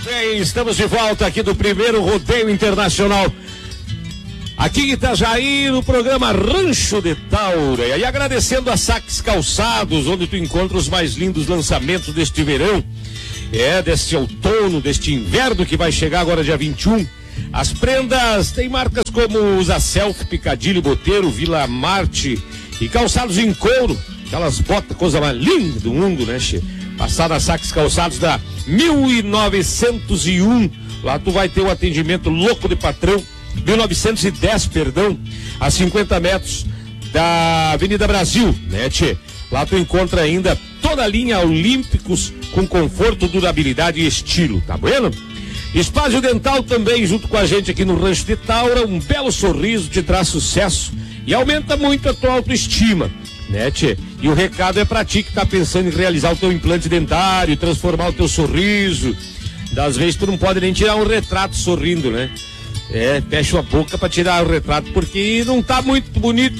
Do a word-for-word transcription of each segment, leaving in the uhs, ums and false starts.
Bem, estamos de volta aqui do primeiro rodeio internacional aqui em Itajaí, no programa Rancho de Taura. E aí agradecendo a Saques Calçados, onde tu encontra os mais lindos lançamentos deste verão, é, deste outono, deste inverno que vai chegar agora dia vinte e um. As prendas tem marcas como Usa Selfie, Picadilly, Boteiro, Vila Marte e calçados em couro, aquelas botas, coisa mais linda do mundo, né, che? Passar na Saques Calçados da mil novecentos e um, lá tu vai ter um atendimento louco de patrão, mil novecentos e dez, perdão, a cinquenta metros da Avenida Brasil, né, tchê? Lá tu encontra ainda toda a linha Olímpicos com conforto, durabilidade e estilo, tá bueno? Espaço Dental também junto com a gente aqui no Rancho de Taura, um belo sorriso te traz sucesso e aumenta muito a tua autoestima, né, tchê? E o recado é pra ti que tá pensando em realizar o teu implante dentário, transformar o teu sorriso. Das vezes tu não pode nem tirar um retrato sorrindo, né? É, fecha a boca pra tirar o retrato porque não tá muito bonito.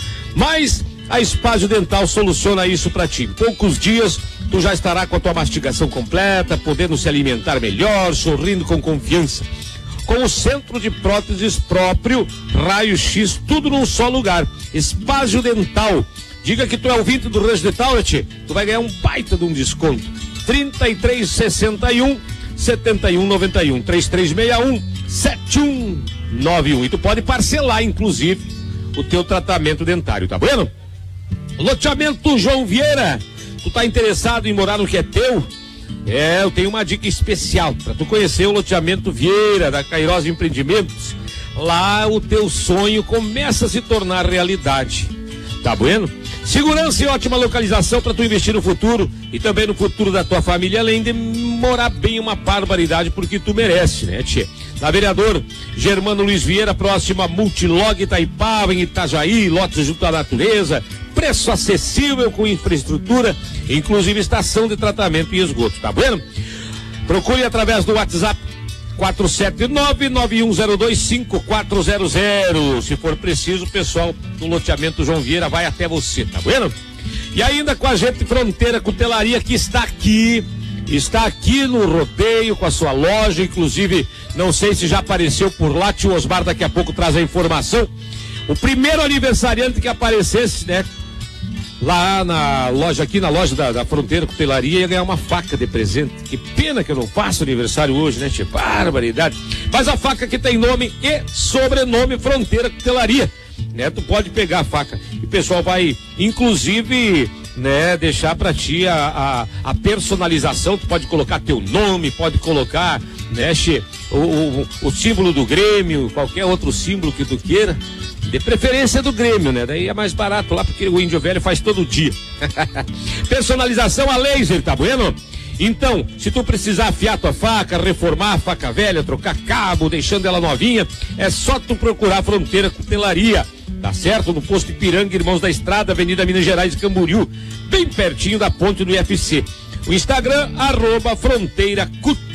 Mas a Espaço Dental soluciona isso pra ti. Em poucos dias tu já estará com a tua mastigação completa, podendo se alimentar melhor, sorrindo com confiança. Com o centro de próteses próprio, raio-x, tudo num só lugar. Espaço Dental. Diga que tu é ouvinte do Rancho de Taura, tchê, tu vai ganhar um baita de um desconto. trinta e três, sessenta e um, setenta e um, noventa e um, trinta e três sessenta e um, setenta e um noventa e um. E tu pode parcelar, inclusive, o teu tratamento dentário, tá vendo? Loteamento João Vieira. Tu tá interessado em morar no que é teu? É, eu tenho uma dica especial para tu conhecer o loteamento Vieira da Cairós Empreendimentos. Lá o teu sonho começa a se tornar realidade. Tá bueno? Segurança e ótima localização para tu investir no futuro e também no futuro da tua família, além de morar bem, uma barbaridade, porque tu merece, né, tchê? Na Vereador Germano Luiz Vieira, próxima Multilog Itaipava, em Itajaí, lotes junto à natureza, preço acessível com infraestrutura, inclusive estação de tratamento e esgoto, tá vendo? Procure através do WhatsApp quatro sete nove, nove um zero dois, cinco quatro zero zero. Se for preciso, o pessoal do loteamento João Vieira vai até você, tá vendo? E ainda com a gente Fronteira Cutelaria, que está aqui, está aqui no rodeio com a sua loja, inclusive, não sei se já apareceu por lá, tio Osmar daqui a pouco traz a informação. O primeiro aniversariante que aparecesse, né, lá na loja, aqui na loja da, da Fronteira Cutelaria, ia ganhar uma faca de presente. Que pena que eu não faço aniversário hoje, né, tio? Barbaridade. Mas a faca que tem nome e sobrenome Fronteira Cutelaria, né? Tu pode pegar a faca e o pessoal vai, inclusive, né, deixar pra ti a, a, a personalização. Tu pode colocar teu nome, pode colocar, né, che, o, o, o símbolo do Grêmio, qualquer outro símbolo que tu queira. De preferência do Grêmio, né? Daí é mais barato lá, porque o índio velho faz todo dia. Personalização a laser, tá bueno? Então, se tu precisar afiar tua faca, reformar a faca velha, trocar cabo, deixando ela novinha, é só tu procurar a Fronteira Cutelaria, tá certo? No posto Ipiranga, Irmãos da Estrada, Avenida Minas Gerais, Camboriú, bem pertinho da ponte do I F C. O Instagram, arroba Fronteira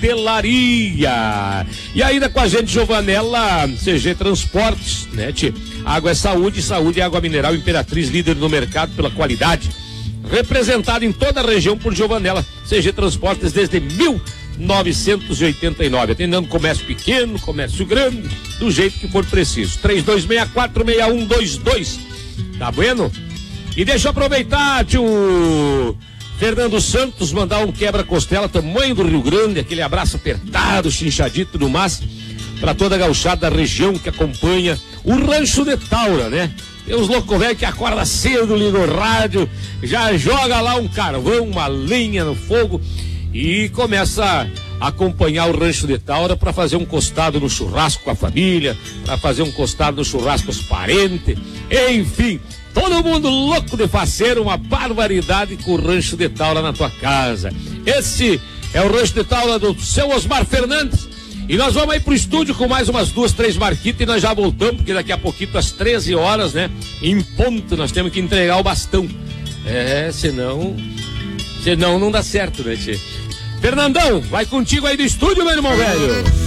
Cutelaria. E ainda com a gente, Giovanella C G Transportes, né, tchê? Água é saúde, saúde é água mineral Imperatriz, líder no mercado pela qualidade. Representado em toda a região por Giovanella C G Transportes desde mil novecentos e oitenta e nove. Atendendo comércio pequeno, comércio grande, do jeito que for preciso. três dois seis quatro, seis um dois dois. Tá bueno? E deixa eu aproveitar, tio Fernando Santos, mandar um quebra-costela, tamanho do Rio Grande, aquele abraço apertado, chinchadito e tudo mais, para toda a gauchada da região que acompanha o Rancho de Taura, né? Tem uns loucos velhos que acorda cedo, liga o rádio, já joga lá um carvão, uma lenha no fogo e começa a acompanhar o Rancho de Taura para fazer um costado no churrasco com a família, para fazer um costado no churrasco com os parentes, enfim. Todo mundo louco de fazer uma barbaridade com o Rancho de Taura na tua casa. Esse é o Rancho de Taura do seu Osmar Fernandes. E nós vamos aí pro estúdio com mais umas duas, três marquitas e nós já voltamos, porque daqui a pouquinho, às treze horas, né? Em ponto, nós temos que entregar o bastão. É, senão... Senão não dá certo, né, tchê? Fernandão, vai contigo aí do estúdio, meu irmão velho.